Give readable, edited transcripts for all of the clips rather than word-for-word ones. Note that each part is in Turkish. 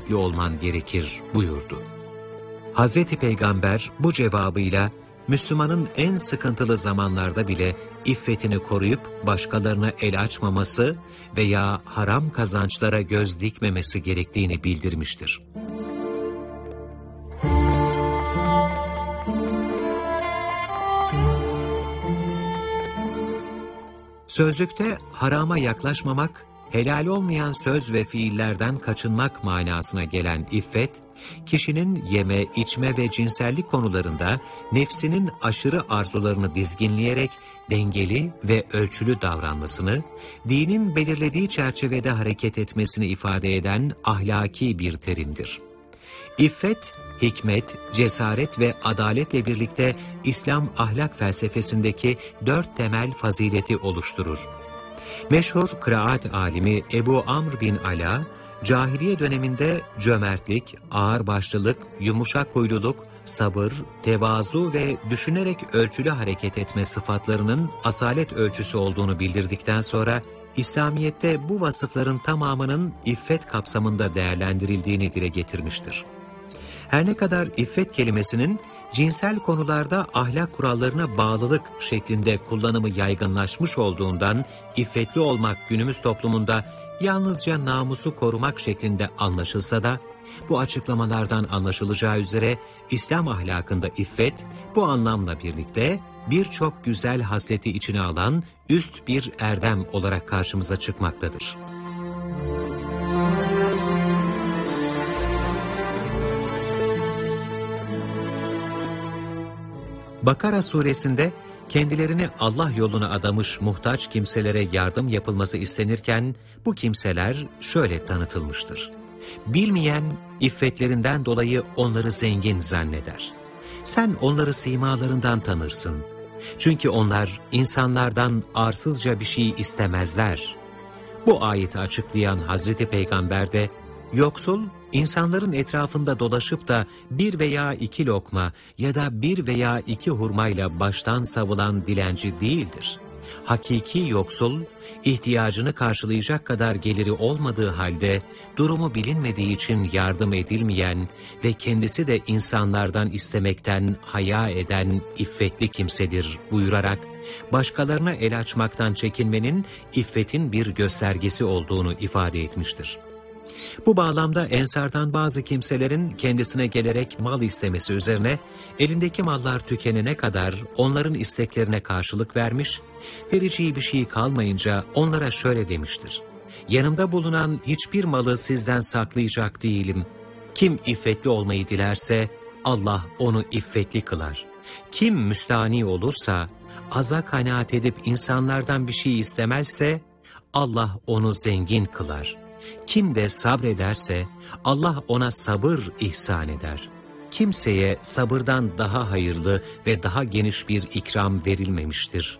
iffetli olman gerekir buyurdu. Hazreti Peygamber bu cevabıyla Müslümanın en sıkıntılı zamanlarda bile iffetini koruyup başkalarına el açmaması veya haram kazançlara göz dikmemesi gerektiğini bildirmiştir. Sözlükte harama yaklaşmamak, helal olmayan söz ve fiillerden kaçınmak manasına gelen iffet, kişinin yeme, içme ve cinsellik konularında nefsinin aşırı arzularını dizginleyerek dengeli ve ölçülü davranmasını, dinin belirlediği çerçevede hareket etmesini ifade eden ahlaki bir terimdir. İffet, hikmet, cesaret ve adaletle birlikte İslam ahlak felsefesindeki 4 temel fazileti oluşturur. Meşhur kıraat alimi Ebu Amr bin Ala, cahiliye döneminde cömertlik, ağırbaşlılık, yumuşak huyluluk, sabır, tevazu ve düşünerek ölçülü hareket etme sıfatlarının asalet ölçüsü olduğunu bildirdikten sonra, İslamiyet'te bu vasıfların tamamının iffet kapsamında değerlendirildiğini dile getirmiştir. Her ne kadar iffet kelimesinin cinsel konularda ahlak kurallarına bağlılık şeklinde kullanımı yaygınlaşmış olduğundan iffetli olmak günümüz toplumunda yalnızca namusu korumak şeklinde anlaşılsa da, bu açıklamalardan anlaşılacağı üzere İslam ahlakında iffet bu anlamla birlikte birçok güzel hasleti içine alan üst bir erdem olarak karşımıza çıkmaktadır. Bakara suresinde kendilerini Allah yoluna adamış muhtaç kimselere yardım yapılması istenirken bu kimseler şöyle tanıtılmıştır. Bilmeyen iffetlerinden dolayı onları zengin zanneder. Sen onları simalarından tanırsın. Çünkü onlar insanlardan arsızca bir şey istemezler. Bu ayeti açıklayan Hazreti Peygamber de, yoksul, insanların etrafında dolaşıp da 1 veya 2 lokma ya da 1 veya 2 hurmayla baştan savulan dilenci değildir. Hakiki yoksul, ihtiyacını karşılayacak kadar geliri olmadığı halde, durumu bilinmediği için yardım edilmeyen ve kendisi de insanlardan istemekten haya eden iffetli kimsedir buyurarak, başkalarına el açmaktan çekinmenin iffetin bir göstergesi olduğunu ifade etmiştir. Bu bağlamda Ensar'dan bazı kimselerin kendisine gelerek mal istemesi üzerine elindeki mallar tükenene kadar onların isteklerine karşılık vermiş, vereceği bir şey kalmayınca onlara şöyle demiştir: yanımda bulunan hiçbir malı sizden saklayacak değilim. Kim iffetli olmayı dilerse Allah onu iffetli kılar. Kim müstani olursa, aza kanaat edip insanlardan bir şey istemezse Allah onu zengin kılar. Kim de sabrederse Allah ona sabır ihsan eder. Kimseye sabırdan daha hayırlı ve daha geniş bir ikram verilmemiştir.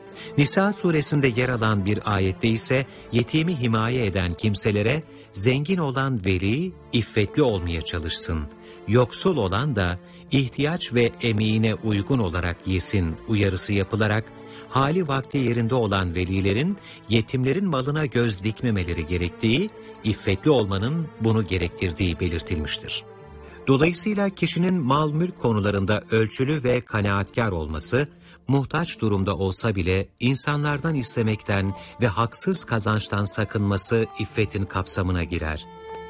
Nisa suresinde yer alan bir ayette ise yetimi himaye eden kimselere zengin olan veli iffetli olmaya çalışsın, yoksul olan da ihtiyaç ve emeğine uygun olarak yesin uyarısı yapılarak, hali vakti yerinde olan velilerin yetimlerin malına göz dikmemeleri gerektiği, iffetli olmanın bunu gerektirdiği belirtilmiştir. Dolayısıyla kişinin mal mülk konularında ölçülü ve kanaatkar olması, muhtaç durumda olsa bile insanlardan istemekten ve haksız kazançtan sakınması iffetin kapsamına girer.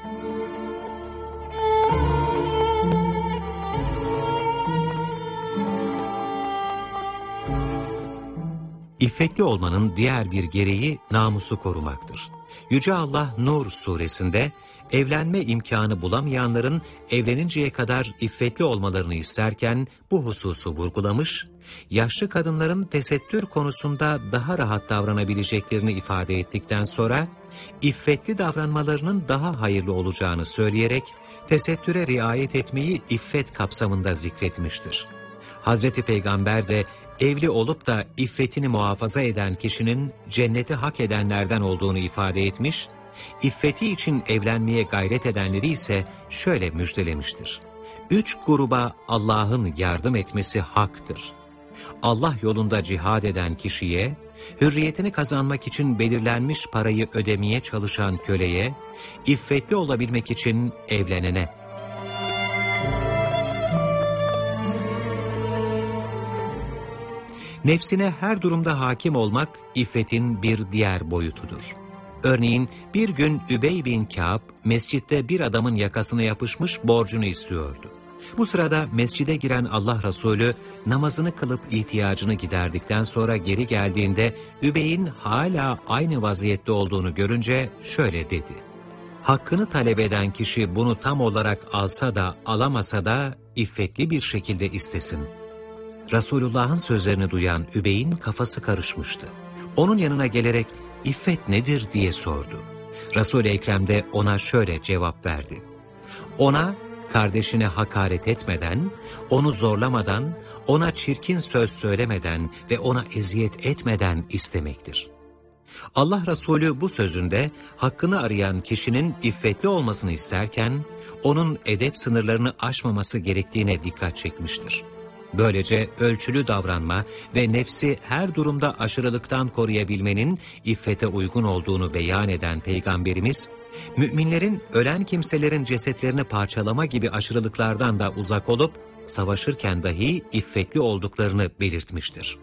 İffetli olmanın diğer bir gereği namusu korumaktır. Yüce Allah Nur suresinde evlenme imkanı bulamayanların evleninceye kadar iffetli olmalarını isterken bu hususu vurgulamış, yaşlı kadınların tesettür konusunda daha rahat davranabileceklerini ifade ettikten sonra iffetli davranmalarının daha hayırlı olacağını söyleyerek tesettüre riayet etmeyi iffet kapsamında zikretmiştir. Hazreti Peygamber de evli olup da iffetini muhafaza eden kişinin cenneti hak edenlerden olduğunu ifade etmiş, iffeti için evlenmeye gayret edenleri ise şöyle müjdelemiştir: 3 gruba Allah'ın yardım etmesi haktır. Allah yolunda cihad eden kişiye, hürriyetini kazanmak için belirlenmiş parayı ödemeye çalışan köleye, iffetli olabilmek için evlenene. Nefsine her durumda hakim olmak, iffetin bir diğer boyutudur. Örneğin bir gün Übey bin Kâb, mescitte bir adamın yakasına yapışmış borcunu istiyordu. Bu sırada mescide giren Allah Resulü namazını kılıp ihtiyacını giderdikten sonra geri geldiğinde Übey'in hala aynı vaziyette olduğunu görünce şöyle dedi: "Hakkını talep eden kişi bunu tam olarak alsa da alamasa da iffetli bir şekilde istesin." Resulullah'ın sözlerini duyan Übey'in kafası karışmıştı. Onun yanına gelerek "İffet nedir?" diye sordu. Resul-i Ekrem de ona şöyle cevap verdi: "Ona kardeşine hakaret etmeden, onu zorlamadan, ona çirkin söz söylemeden ve ona eziyet etmeden istemektir." Allah Resulü bu sözünde hakkını arayan kişinin iffetli olmasını isterken, onun edep sınırlarını aşmaması gerektiğine dikkat çekmiştir. Böylece ölçülü davranma ve nefsi her durumda aşırılıktan koruyabilmenin iffete uygun olduğunu beyan eden Peygamberimiz, müminlerin ölen kimselerin cesetlerini parçalama gibi aşırılıklardan da uzak olup, savaşırken dahi iffetli olduklarını belirtmiştir.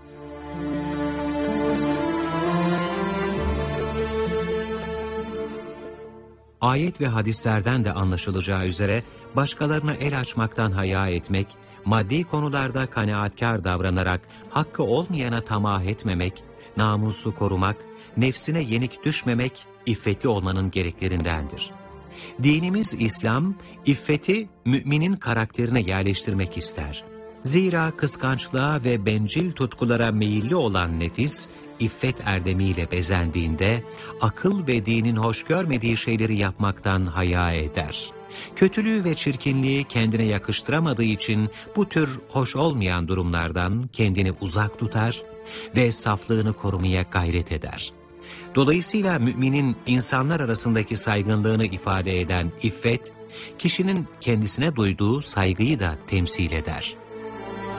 Ayet ve hadislerden de anlaşılacağı üzere başkalarına el açmaktan haya etmek, maddi konularda kanaatkar davranarak hakkı olmayana tamah etmemek, namusu korumak, nefsine yenik düşmemek iffetli olmanın gereklerindendir. Dinimiz İslam, iffeti müminin karakterine yerleştirmek ister. Zira kıskançlığa ve bencil tutkulara meyilli olan nefis, iffet erdemiyle bezendiğinde, akıl ve dinin hoş görmediği şeyleri yapmaktan haya eder. Kötülüğü ve çirkinliği kendine yakıştıramadığı için bu tür hoş olmayan durumlardan kendini uzak tutar ve saflığını korumaya gayret eder. Dolayısıyla müminin insanlar arasındaki saygınlığını ifade eden iffet, kişinin kendisine duyduğu saygıyı da temsil eder.